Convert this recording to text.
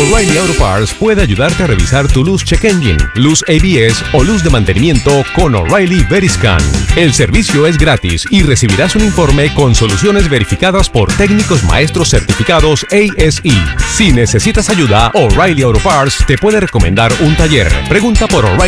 O'Reilly Auto Parts puede ayudarte a revisar tu luz check engine, luz ABS o luz de mantenimiento con O'Reilly Veriscan. El servicio es gratis y recibirás un informe con soluciones verificadas por técnicos maestros certificados ASE. Si necesitas ayuda, O'Reilly Auto Parts te puede recomendar un taller. Pregunta por O'Reilly